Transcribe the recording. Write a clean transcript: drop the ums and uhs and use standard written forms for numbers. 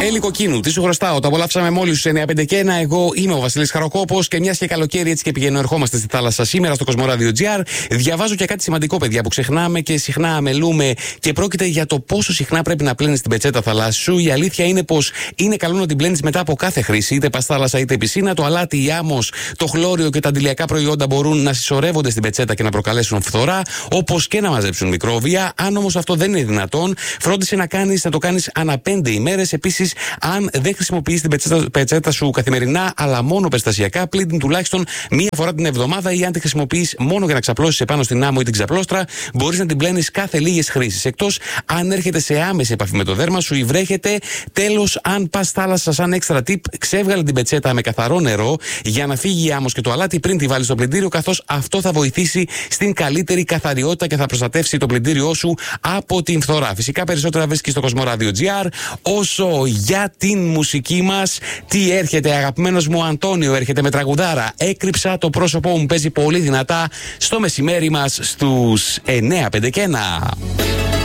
Έλλη Κοκκίνου, τι σου χρωστάω. Το απολαύσαμε μόλις στους 951. Εγώ είμαι ο Βασίλης Χαροκόπος και μιας και καλοκαίρι έτσι και πηγαίνω, ερχόμαστε στη θάλασσα σήμερα στο Κοσμοράδιο GR. Διαβάζω και κάτι σημαντικό, παιδιά, που ξεχνάμε και συχνά αμελούμε και πρόκειται για το πόσο συχνά πρέπει να πλένεις την πετσέτα θαλάσσιου. Η αλήθεια είναι πως είναι καλό να την πλένεις μετά από κάθε χρήση, είτε πας θάλασσα είτε πισίνα. Το αλάτι, η άμμος, το χλώριο και τα αντιλιακά προϊόντα μπορούν να συσσωρεύονται στην πετσέτα και να προκαλέσουν φθορά, όπως και να μαζέψουν μικρόβια. Αν όμως αυτό δεν είναι δυνατόν, φρόντισε να το κάνεις ανά 5 ημέρες. Επίσης, αν δεν χρησιμοποιείς την πετσέτα σου καθημερινά, αλλά μόνο περιστασιακά, πλύνь την τουλάχιστον μία φορά την εβδομάδα, ή αν τη χρησιμοποιείς μόνο για να ξαπλώσεις επάνω στην άμμο ή την ξαπλώστρα, μπορείς να την πλένεις κάθε λίγες χρήσεις. Εκτός αν έρχεται σε άμεση επαφή με το δέρμα σου ή βρέχεται. Τέλος, αν πας θάλασσα, σαν έξτρα tip, ξέβγαλε την πετσέτα με καθαρό νερό για να φύγει η άμμος και το αλάτι πριν τη βάλεις στο πλυντήριο, καθώς αυτό θα βοηθήσει στην καλύτερη καθαριότητα και θα προστατεύσει το πλυντήριό σου από την φθορά. Φυσικά, περισσότερα βρίσκεις στο Κοσμοράδιο GR. Όσο για την μουσική μας, τι έρχεται, αγαπημένος μου Αντώνιο, έρχεται με τραγουδάρα. Έκρυψα το πρόσωπό μου, παίζει πολύ δυνατά στο μεσημέρι μας στους 951.